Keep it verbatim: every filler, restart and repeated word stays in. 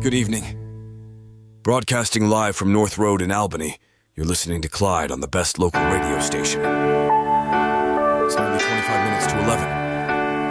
Good evening. Broadcasting live from North Road in Albany, you're listening to Clyde on the best local radio station. It's nearly twenty-five minutes to eleven.